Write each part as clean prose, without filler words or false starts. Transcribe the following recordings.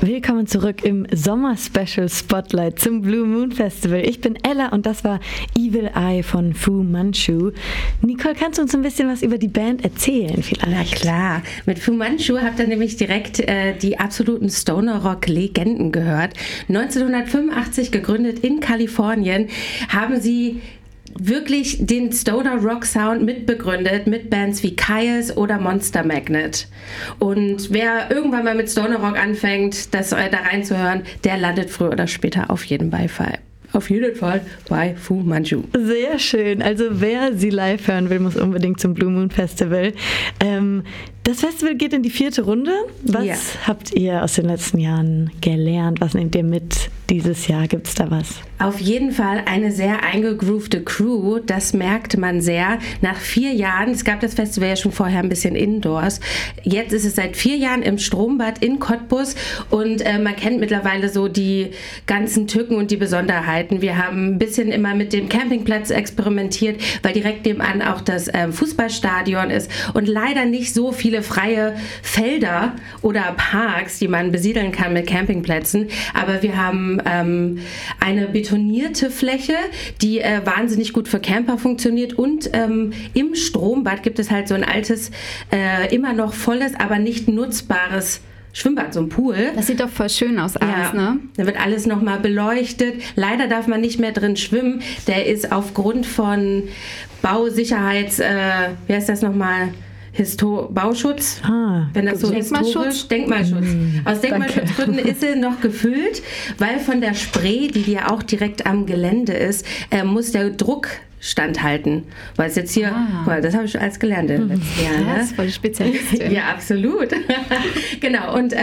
Willkommen zurück im Sommer-Special Spotlight zum Blue Moon Festival. Ich bin Ella und das war Evil Eye von Fu Manchu. Nicole, kannst du uns ein bisschen was über die Band erzählen vielleicht? Na klar, mit Fu Manchu habt ihr nämlich direkt die absoluten Stoner-Rock-Legenden gehört. 1985 gegründet in Kalifornien, haben sie wirklich den Stoner-Rock-Sound mitbegründet mit Bands wie Kyuss oder Monster Magnet. Und wer irgendwann mal mit Stoner-Rock anfängt, das da reinzuhören, der landet früher oder später auf jeden Fall bei Fu Manchu. Sehr schön. Also wer sie live hören will, muss unbedingt zum Blue Moon Festival. Das Festival geht in die 4. Runde. Was habt ihr aus den letzten Jahren gelernt? Was nehmt ihr mit dieses Jahr? Gibt es da was? Auf jeden Fall eine sehr eingegroovte Crew. Das merkt man sehr. Nach 4 Jahren, es gab das Festival ja schon vorher ein bisschen indoors. Jetzt ist es seit 4 Jahren im Strombad in Cottbus und man kennt mittlerweile so die ganzen Tücken und die Besonderheiten. Wir haben ein bisschen immer mit dem Campingplatz experimentiert, weil direkt nebenan auch das Fußballstadion ist und leider nicht so viele freie Felder oder Parks, die man besiedeln kann mit Campingplätzen. Aber wir haben eine betonierte Fläche, die wahnsinnig gut für Camper funktioniert und im Strombad gibt es halt so ein altes, immer noch volles, aber nicht nutzbares Schwimmbad, so ein Pool. Das sieht doch voll schön aus alles, ne? Da wird alles nochmal beleuchtet. Leider darf man nicht mehr drin schwimmen. Der ist aufgrund von Bausicherheits, wie heißt das nochmal? Bauschutz, wenn das so historisch, Denkmalschutz. Aus Denkmalschutzgründen ist er noch gefüllt, weil von der Spree, die ja auch direkt am Gelände ist, muss der Druck standhalten. Weil es jetzt hier, das habe ich alles gelernt im letzten Jahr. Ne? Das ist voll Spezialistin. Ja, absolut. Genau, und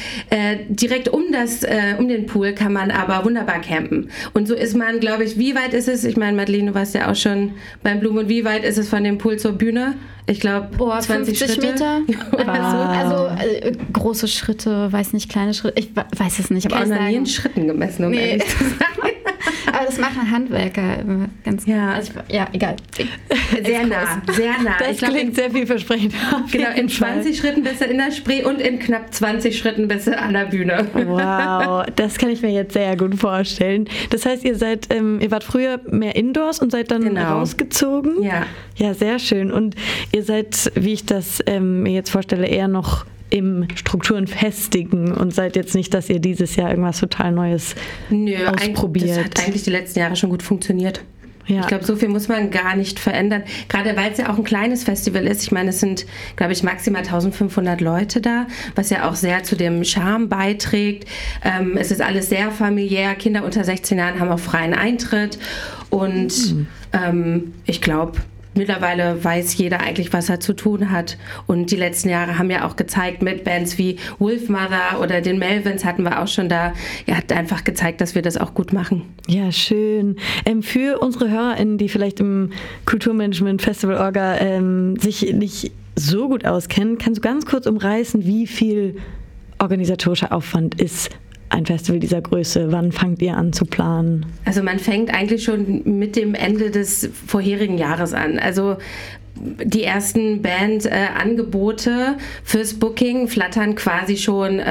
direkt um den Pool kann man aber wunderbar campen. Und so ist man, glaube ich, wie weit ist es? Ich meine, Madeleine, du warst ja auch schon beim Blue Moon. Wie weit ist es von dem Pool zur Bühne? Ich glaube, 20 50 Schritte. Meter. Also große Schritte, weiß nicht, kleine Schritte. Ich weiß es nicht. Ich habe auch noch nie in Schritten gemessen, um ehrlich zu sein. Aber das machen Handwerker immer ganz gut. Also egal. Sehr nah. Das klingt sehr vielversprechend. Genau, in 20 Schritten bist du in der Spree und in knapp 20 Schritten bist du an der Bühne. Wow, das kann ich mir jetzt sehr gut vorstellen. Das heißt, ihr wart früher mehr indoors und seid dann rausgezogen? Ja. Ja, sehr schön. Und ihr seid, wie ich das mir jetzt vorstelle, eher noch im Strukturen festigen und seid jetzt nicht, dass ihr dieses Jahr irgendwas total Neues ausprobiert. Das hat eigentlich die letzten Jahre schon gut funktioniert. Ja. Ich glaube, so viel muss man gar nicht verändern. Gerade weil es ja auch ein kleines Festival ist. Ich meine, es sind, glaube ich, maximal 1500 Leute da, was ja auch sehr zu dem Charme beiträgt. Es ist alles sehr familiär. Kinder unter 16 Jahren haben auch freien Eintritt. Und ich glaube, mittlerweile weiß jeder eigentlich, was er zu tun hat. Und die letzten Jahre haben ja auch gezeigt, mit Bands wie Wolfmother oder den Melvins hatten wir auch schon da. Er hat einfach gezeigt, dass wir das auch gut machen. Ja, schön. Für unsere HörerInnen, die vielleicht im Kulturmanagement Festival Orga sich nicht so gut auskennen, kannst du ganz kurz umreißen, wie viel organisatorischer Aufwand ist ein Festival dieser Größe? Wann fangt ihr an zu planen? Also man fängt eigentlich schon mit dem Ende des vorherigen Jahres an. Also die ersten Band-Angebote fürs Booking flattern quasi schon,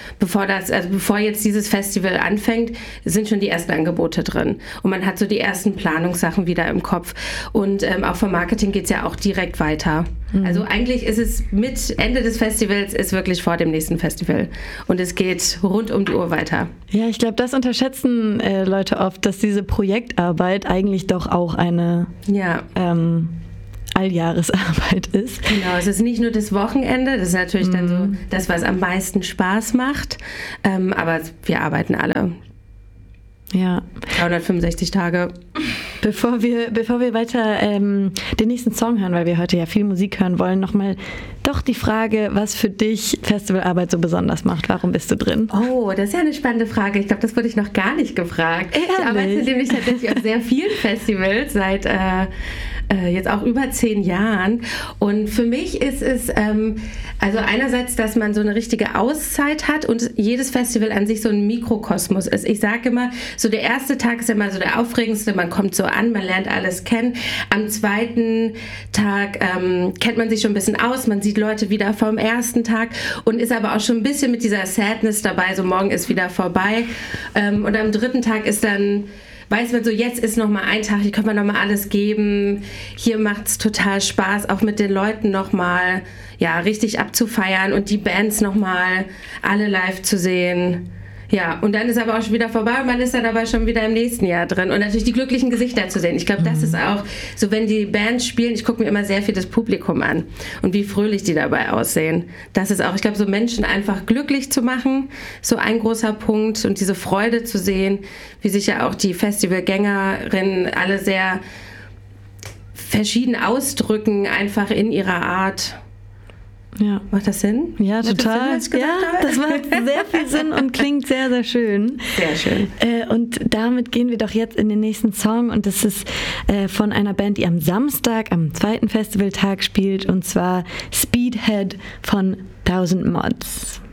bevor jetzt dieses Festival anfängt, sind schon die ersten Angebote drin. Und man hat so die ersten Planungssachen wieder im Kopf. Und auch vom Marketing geht es ja auch direkt weiter. Also eigentlich ist es mit Ende des Festivals ist wirklich vor dem nächsten Festival. Und es geht rund um die Uhr weiter. Ja, ich glaube, das unterschätzen Leute oft, dass diese Projektarbeit eigentlich doch auch eine Alljahresarbeit ist. Genau, es ist nicht nur das Wochenende, das ist natürlich dann so das, was am meisten Spaß macht, aber wir arbeiten alle. Ja. 365 Tage. Bevor wir weiter den nächsten Song hören, weil wir heute ja viel Musik hören wollen, nochmal doch die Frage, was für dich Festivalarbeit so besonders macht. Warum bist du drin? Oh, das ist ja eine spannende Frage. Ich glaube, das wurde ich noch gar nicht gefragt. Ehrlich? Ich arbeite nämlich tatsächlich auf sehr vielen Festivals seit jetzt auch über 10 Jahren. Und für mich ist es also einerseits, dass man so eine richtige Auszeit hat und jedes Festival an sich so ein Mikrokosmos ist. Ich sage immer, so der erste Tag ist immer so der aufregendste, man kommt so an, man lernt alles kennen. Am zweiten Tag kennt man sich schon ein bisschen aus, man sieht Leute wieder vom ersten Tag und ist aber auch schon ein bisschen mit dieser Sadness dabei, so morgen ist wieder vorbei. Und am dritten Tag ist dann, weiß man so, jetzt ist nochmal ein Tag, hier können wir nochmal alles geben. Hier macht es total Spaß, auch mit den Leuten nochmal richtig abzufeiern und die Bands nochmal alle live zu sehen. Ja, und dann ist aber auch schon wieder vorbei und man ist dann aber schon wieder im nächsten Jahr drin. Und natürlich die glücklichen Gesichter zu sehen. Ich glaube, das ist auch so, wenn die Bands spielen, ich gucke mir immer sehr viel das Publikum an und wie fröhlich die dabei aussehen. Das ist auch, ich glaube, so Menschen einfach glücklich zu machen, so ein großer Punkt und diese Freude zu sehen, wie sich ja auch die Festivalgängerinnen alle sehr verschieden ausdrücken, einfach in ihrer Art. Ja. Macht das Sinn? Ja, total. Das Sinn, das macht sehr viel Sinn und klingt sehr, sehr schön. Sehr schön. Und damit gehen wir doch jetzt in den nächsten Song und das ist von einer Band, die am Samstag, am zweiten Festivaltag spielt und zwar Speedhead von 1000 Mods.